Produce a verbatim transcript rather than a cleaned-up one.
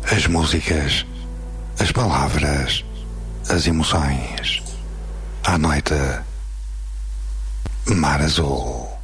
As músicas, as palavras, as emoções. À noite, mar azul.